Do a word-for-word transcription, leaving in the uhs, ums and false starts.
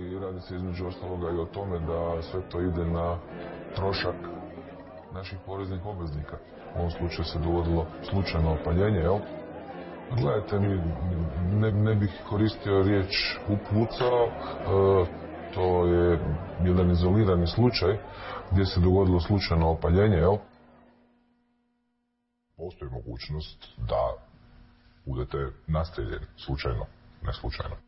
i radi se između ostaloga i o tome da sve to ide na trošak naših poreznih obveznika. U ovom slučaju se dogodilo slučajno opaljenje, jel? Gledajte, ne, ne bih koristio riječ upucao, e, to je jedan izolirani slučaj gdje se dogodilo slučajno opaljenje, jel? Postoji mogućnost da budete nastrijeljeni slučajno, ne slučajno.